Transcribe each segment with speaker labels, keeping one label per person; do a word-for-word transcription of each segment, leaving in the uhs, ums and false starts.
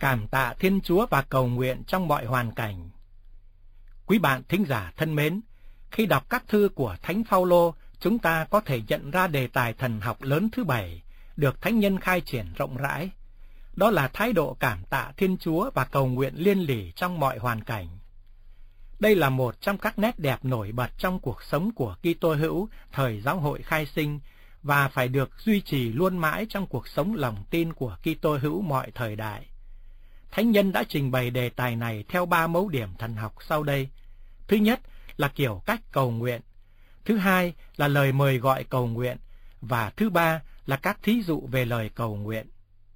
Speaker 1: Cảm tạ Thiên Chúa và cầu nguyện trong mọi hoàn cảnh. Quý bạn thính giả thân mến, khi đọc các thư của Thánh Phaolô, chúng ta có thể nhận ra đề tài thần học lớn thứ bảy được thánh nhân khai triển rộng rãi. Đó là thái độ cảm tạ Thiên Chúa và cầu nguyện liên lỉ trong mọi hoàn cảnh. Đây là một trong các nét đẹp nổi bật trong cuộc sống của Kitô hữu thời giáo hội khai sinh và phải được duy trì luôn mãi trong cuộc sống lòng tin của Kitô hữu mọi thời đại. Thánh nhân đã trình bày đề tài này theo ba mấu điểm thần học sau đây. Thứ nhất là kiểu cách cầu nguyện, thứ hai là lời mời gọi cầu nguyện, và thứ ba là các thí dụ về lời cầu nguyện.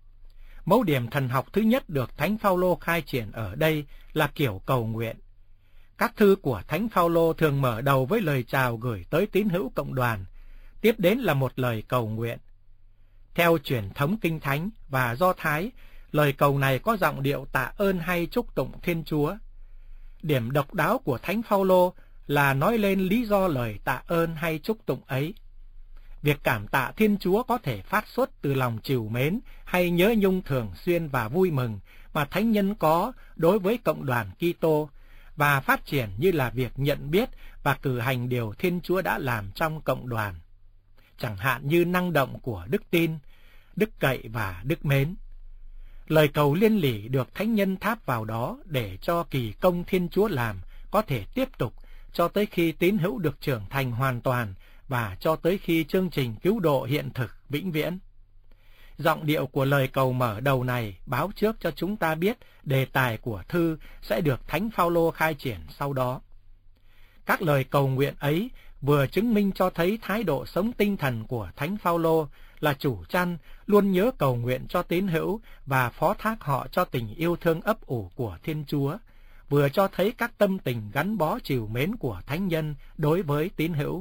Speaker 1: Mấu điểm thần học thứ nhất được Thánh Phaolô khai triển ở đây là kiểu cầu nguyện. Các thư của Thánh Phaolô thường mở đầu với lời chào gửi tới tín hữu cộng đoàn, tiếp đến là một lời cầu nguyện. Theo truyền thống Kinh Thánh và Do Thái, lời cầu này có giọng điệu tạ ơn hay chúc tụng Thiên Chúa. Điểm độc đáo của Thánh Phaolô là nói lên lý do lời tạ ơn hay chúc tụng ấy. Việc cảm tạ Thiên Chúa có thể phát xuất từ lòng trìu mến hay nhớ nhung thường xuyên và vui mừng mà thánh nhân có đối với cộng đoàn Kitô, và phát triển như là việc nhận biết và cử hành điều Thiên Chúa đã làm trong cộng đoàn, chẳng hạn như năng động của đức tin, đức cậy và đức mến. Lời cầu liên lỉ được thánh nhân tháp vào đó để cho kỳ công Thiên Chúa làm có thể tiếp tục cho tới khi tín hữu được trưởng thành hoàn toàn và cho tới khi chương trình cứu độ hiện thực vĩnh viễn. Giọng điệu của lời cầu mở đầu này báo trước cho chúng ta biết đề tài của thư sẽ được Thánh Phaolô khai triển sau đó. Các lời cầu nguyện ấy vừa chứng minh cho thấy thái độ sống tinh thần của Thánh Phaolô là chủ chăn luôn nhớ cầu nguyện cho tín hữu và phó thác họ cho tình yêu thương ấp ủ của Thiên Chúa, vừa cho thấy các tâm tình gắn bó trìu mến của thánh nhân đối với tín hữu.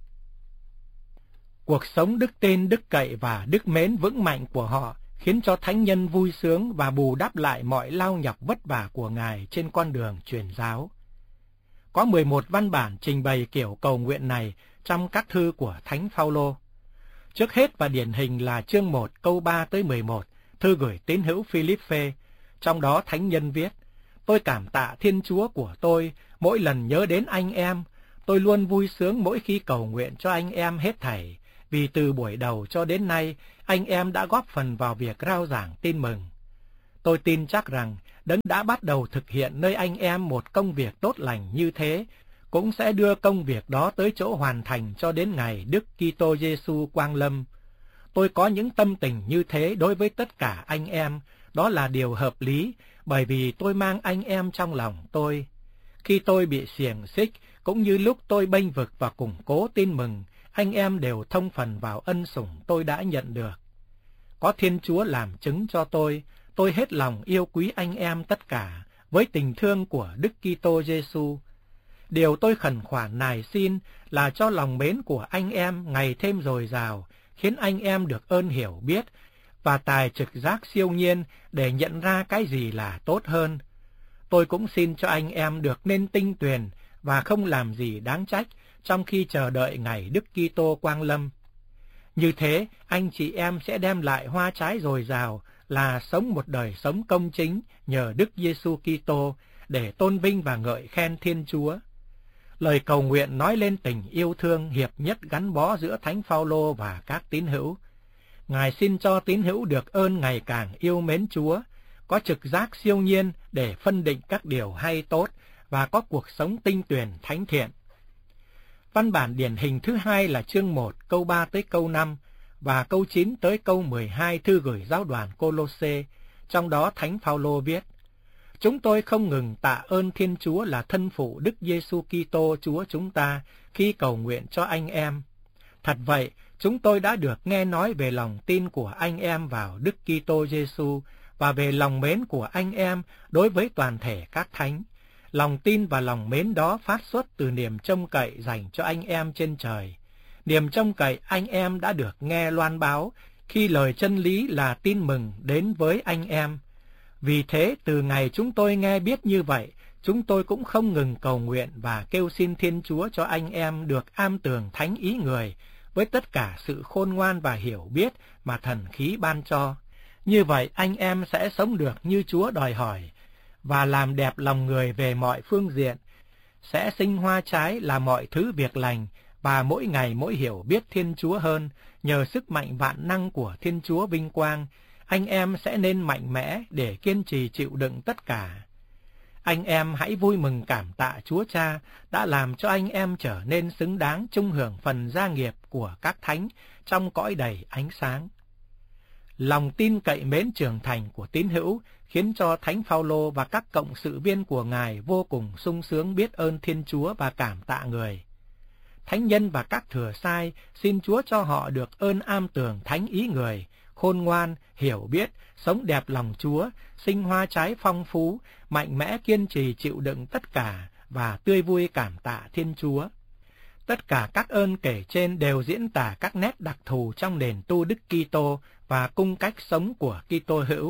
Speaker 1: Cuộc sống đức tin, đức cậy và đức mến vững mạnh của họ khiến cho thánh nhân vui sướng và bù đắp lại mọi lao nhọc vất vả của Ngài trên con đường truyền giáo. Có mười một văn bản trình bày kiểu cầu nguyện này trong các thư của Thánh Phaolô. Trước hết và điển hình là chương một câu ba tới mười một, thư gửi tín hữu Philippe, trong đó thánh nhân viết: Tôi cảm tạ Thiên Chúa của tôi mỗi lần nhớ đến anh em, tôi luôn vui sướng mỗi khi cầu nguyện cho anh em hết thảy, vì từ buổi đầu cho đến nay, anh em đã góp phần vào việc rao giảng tin mừng. Tôi tin chắc rằng Đấng đã bắt đầu thực hiện nơi anh em một công việc tốt lành như thế, cũng sẽ đưa công việc đó tới chỗ hoàn thành cho đến ngày Đức Kitô Giêsu quang lâm. Tôi có những tâm tình như thế đối với tất cả anh em, đó là điều hợp lý, bởi vì tôi mang anh em trong lòng tôi. Khi tôi bị xiềng xích, cũng như lúc tôi bênh vực và củng cố tin mừng, anh em đều thông phần vào ân sủng tôi đã nhận được. Có Thiên Chúa làm chứng cho tôi, tôi hết lòng yêu quý anh em tất cả, với tình thương của Đức Kitô Giêsu. Điều tôi khẩn khoản nài xin là cho lòng mến của anh em ngày thêm dồi dào, khiến anh em được ơn hiểu biết và tài trực giác siêu nhiên để nhận ra cái gì là tốt hơn. Tôi cũng xin cho anh em được nên tinh tuyền và không làm gì đáng trách trong khi chờ đợi ngày Đức Kitô quang lâm. Như thế, anh chị em sẽ đem lại hoa trái dồi dào là sống một đời sống công chính nhờ Đức Giêsu Kitô để tôn vinh và ngợi khen Thiên Chúa. Lời cầu nguyện nói lên tình yêu thương hiệp nhất gắn bó giữa Thánh Phaolô và các tín hữu. Ngài xin cho tín hữu được ơn ngày càng yêu mến Chúa, có trực giác siêu nhiên để phân định các điều hay tốt và có cuộc sống tinh tuyền thánh thiện. Văn bản điển hình thứ hai là chương một câu ba tới câu năm và câu chín tới câu mười hai thư gửi giáo đoàn Cô-lô-sê, trong đó Thánh Phaolô viết: Chúng tôi không ngừng tạ ơn Thiên Chúa là thân phụ Đức Giêsu Kitô Chúa chúng ta khi cầu nguyện cho anh em. Thật vậy, chúng tôi đã được nghe nói về lòng tin của anh em vào Đức Kitô Giêsu và về lòng mến của anh em đối với toàn thể các thánh. Lòng tin và lòng mến đó phát xuất từ niềm trông cậy dành cho anh em trên trời. Niềm trông cậy anh em đã được nghe loan báo khi lời chân lý là tin mừng đến với anh em. Vì thế, từ ngày chúng tôi nghe biết như vậy, chúng tôi cũng không ngừng cầu nguyện và kêu xin Thiên Chúa cho anh em được am tường thánh ý người với tất cả sự khôn ngoan và hiểu biết mà thần khí ban cho, Như vậy anh em sẽ sống được như Chúa đòi hỏi, và làm đẹp lòng người về mọi phương diện, sẽ sinh hoa trái là mọi thứ việc lành, và mỗi ngày mỗi hiểu biết Thiên Chúa hơn, nhờ sức mạnh vạn năng của Thiên Chúa vinh quang, anh em sẽ nên mạnh mẽ để kiên trì chịu đựng tất cả. Anh em hãy vui mừng cảm tạ Chúa Cha đã làm cho anh em trở nên xứng đáng chung hưởng phần gia nghiệp của các thánh trong cõi đầy ánh sáng. Lòng tin cậy mến trưởng thành của tín hữu khiến cho Thánh Phaolô và các cộng sự viên của Ngài vô cùng sung sướng biết ơn Thiên Chúa và cảm tạ người. Thánh nhân và các thừa sai xin Chúa cho họ được ơn am tường thánh ý người, khôn ngoan, hiểu biết, sống đẹp lòng Chúa, sinh hoa trái phong phú, mạnh mẽ kiên trì chịu đựng tất cả và tươi vui cảm tạ Thiên Chúa. Tất cả các ơn kể trên đều diễn tả các nét đặc thù trong nền tu Đức Kitô và cung cách sống của Kitô hữu.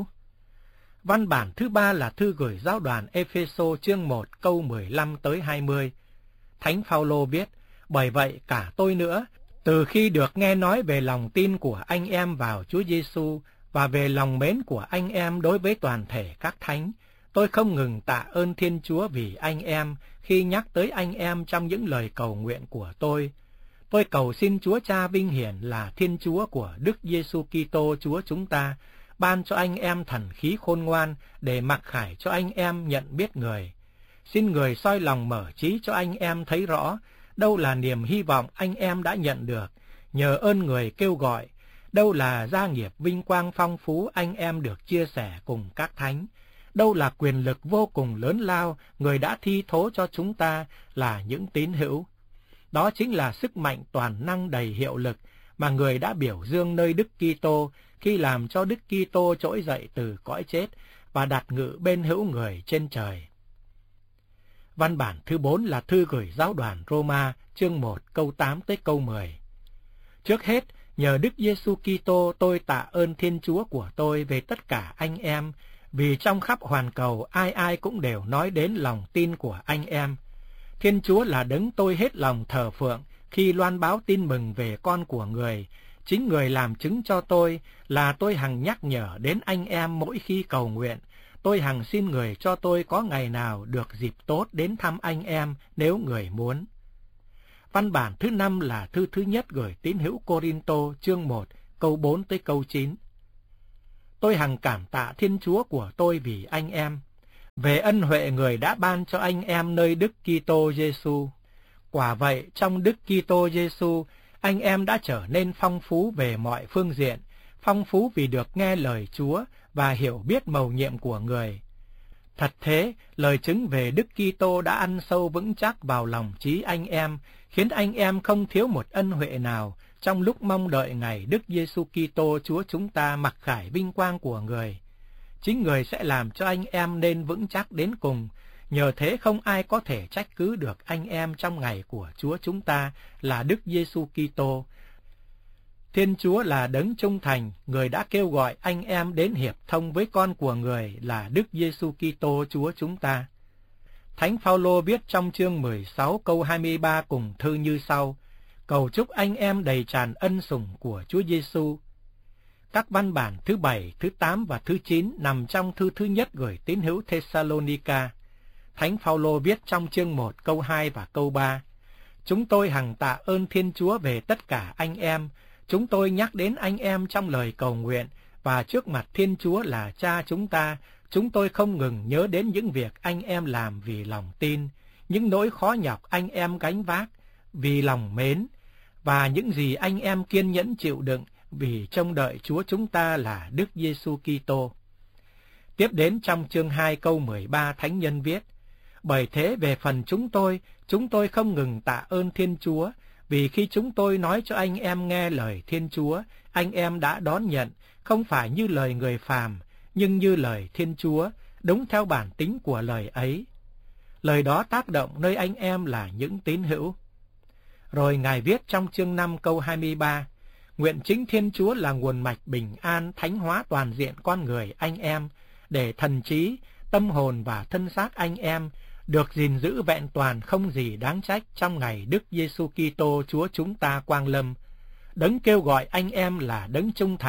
Speaker 1: Văn bản thứ ba là thư gửi giáo đoàn Ê-phê-sô chương một câu mười lăm tới hai mươi. Thánh Phaolô viết: Bởi vậy cả tôi nữa, từ khi được nghe nói về lòng tin của anh em vào Chúa Giêsu và về lòng mến của anh em đối với toàn thể các thánh, tôi không ngừng tạ ơn Thiên Chúa vì anh em khi nhắc tới anh em trong những lời cầu nguyện của tôi. Tôi cầu xin Chúa Cha vinh hiển là Thiên Chúa của Đức Giêsu Kitô Chúa chúng ta, ban cho anh em thần khí khôn ngoan để mặc khải cho anh em nhận biết người. Xin người soi lòng mở trí cho anh em thấy rõ đâu là niềm hy vọng anh em đã nhận được, nhờ ơn người kêu gọi, đâu là gia nghiệp vinh quang phong phú anh em được chia sẻ cùng các thánh, đâu là quyền lực vô cùng lớn lao người đã thi thố cho chúng ta là những tín hữu. Đó chính là sức mạnh toàn năng đầy hiệu lực mà người đã biểu dương nơi Đức Kitô khi làm cho Đức Kitô trỗi dậy từ cõi chết và đặt ngự bên hữu người trên trời. Văn bản thứ bốn là thư gửi giáo đoàn Roma chương một câu tám tới câu mười. Trước hết, nhờ Đức Giêsu Kitô tôi tạ ơn Thiên Chúa của tôi về tất cả anh em, vì trong khắp hoàn cầu ai ai cũng đều nói đến lòng tin của anh em. Thiên Chúa là đấng tôi hết lòng thờ phượng khi loan báo tin mừng về con của người. Chính người làm chứng cho tôi là tôi hằng nhắc nhở đến anh em mỗi khi cầu nguyện. Tôi hằng xin người cho tôi có ngày nào được dịp tốt đến thăm anh em nếu người muốn. Văn bản thứ năm là thư thứ nhất gửi tín hữu Cô-rin-tô chương một câu bốn tới câu chín. Tôi hằng cảm tạ Thiên Chúa của tôi vì anh em, về ân huệ người đã ban cho anh em nơi Đức Kitô Giêsu. Quả vậy, trong Đức Kitô Giêsu, anh em đã trở nên phong phú về mọi phương diện, phong phú vì được nghe lời Chúa và hiểu biết mầu nhiệm của người. Thật thế, lời chứng về Đức Kitô đã ăn sâu vững chắc vào lòng trí anh em, khiến anh em không thiếu một ân huệ nào trong lúc mong đợi ngày Đức Giêsu Kitô Chúa chúng ta mặc khải vinh quang của người. Chính người sẽ làm cho anh em nên vững chắc đến cùng, nhờ thế không ai có thể trách cứ được anh em trong ngày của Chúa chúng ta là Đức Giêsu Kitô. Thiên Chúa là đấng trung thành, người đã kêu gọi anh em đến hiệp thông với con của người là Đức Giêsu Kitô Chúa chúng ta. Thánh Phaolô viết trong chương mười sáu câu hai mươi ba cùng thư như sau: Cầu chúc anh em đầy tràn ân sủng của Chúa Giêsu. Các văn bản thứ bảy, thứ tám và thứ chín nằm trong thư thứ nhất gửi tín hữu Thessalonica. Thánh Phaolô viết trong chương một câu hai và câu ba: Chúng tôi hằng tạ ơn Thiên Chúa về tất cả anh em. Chúng tôi nhắc đến anh em trong lời cầu nguyện, và trước mặt Thiên Chúa là Cha chúng ta, chúng tôi không ngừng nhớ đến những việc anh em làm vì lòng tin, những nỗi khó nhọc anh em gánh vác vì lòng mến, và những gì anh em kiên nhẫn chịu đựng vì trông đợi Chúa chúng ta là Đức Giêsu Kitô. Tiếp đến trong chương hai câu mười ba, thánh nhân viết: Bởi thế về phần chúng tôi, chúng tôi không ngừng tạ ơn Thiên Chúa, vì khi chúng tôi nói cho anh em nghe lời Thiên Chúa, anh em đã đón nhận, không phải như lời người phàm, nhưng như lời Thiên Chúa, đúng theo bản tính của lời ấy. Lời đó tác động nơi anh em là những tín hữu. Rồi Ngài viết trong chương năm câu hai mươi ba: Nguyện chính Thiên Chúa là nguồn mạch bình an thánh hóa toàn diện con người anh em, để thần trí, tâm hồn và thân xác anh em được gìn giữ vẹn toàn không gì đáng trách trong ngày Đức Giêsu Kitô Chúa chúng ta quang lâm. Đấng kêu gọi anh em là đấng trung thành,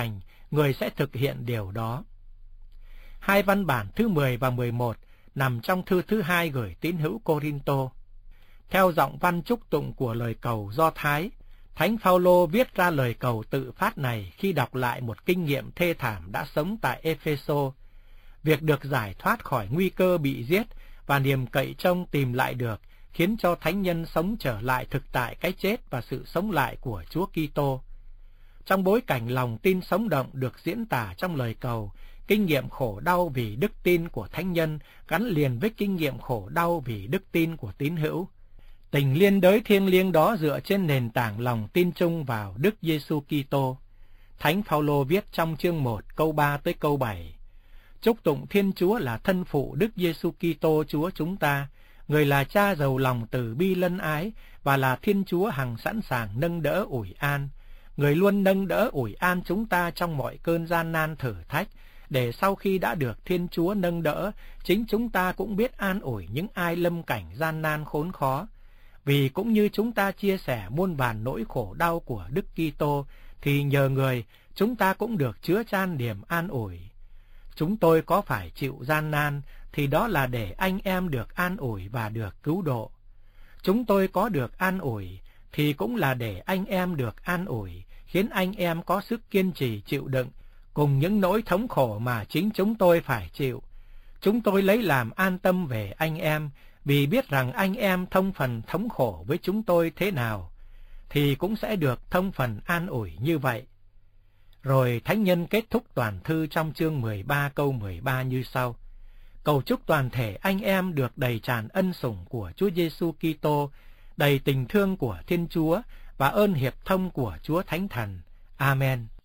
Speaker 1: người sẽ thực hiện điều đó. Hai văn bản thứ mười và mười một nằm trong thư thứ hai gửi tín hữu Cô-rinh-tô. Theo giọng văn chúc tụng của lời cầu Do Thái, Thánh Phao-lô viết ra lời cầu tự phát này khi đọc lại một kinh nghiệm thê thảm đã sống tại Ê-phê-sô. Việc được giải thoát khỏi nguy cơ bị giết và niềm cậy trông tìm lại được khiến cho thánh nhân sống trở lại thực tại cái chết và sự sống lại của Chúa Kitô. Trong bối cảnh lòng tin sống động được diễn tả trong lời cầu, kinh nghiệm khổ đau vì đức tin của thánh nhân gắn liền với kinh nghiệm khổ đau vì đức tin của tín hữu. Tình liên đới thiêng liêng đó dựa trên nền tảng lòng tin chung vào Đức Giêsu Kitô. Thánh Phao-lô viết trong chương một câu ba tới câu bảy: Chúc tụng Thiên Chúa là thân phụ Đức Giêsu Kitô Chúa chúng ta, người là Cha giàu lòng từ bi lân ái và là Thiên Chúa hằng sẵn sàng nâng đỡ ủi an. Người luôn nâng đỡ ủi an chúng ta trong mọi cơn gian nan thử thách, để sau khi đã được Thiên Chúa nâng đỡ, chính chúng ta cũng biết an ủi những ai lâm cảnh gian nan khốn khó. Vì cũng như chúng ta chia sẻ muôn vàn nỗi khổ đau của Đức Kitô, thì nhờ người, chúng ta cũng được chứa chan niềm an ủi. Chúng tôi có phải chịu gian nan, thì đó là để anh em được an ủi và được cứu độ. Chúng tôi có được an ủi, thì cũng là để anh em được an ủi, khiến anh em có sức kiên trì chịu đựng, cùng những nỗi thống khổ mà chính chúng tôi phải chịu. Chúng tôi lấy làm an tâm về anh em, vì biết rằng anh em thông phần thống khổ với chúng tôi thế nào, thì cũng sẽ được thông phần an ủi như vậy. Rồi thánh nhân kết thúc toàn thư trong chương mười ba câu mười ba như sau: Cầu chúc toàn thể anh em được đầy tràn ân sủng của Chúa Giêsu Kitô, đầy tình thương của Thiên Chúa và ơn hiệp thông của Chúa Thánh Thần. Amen.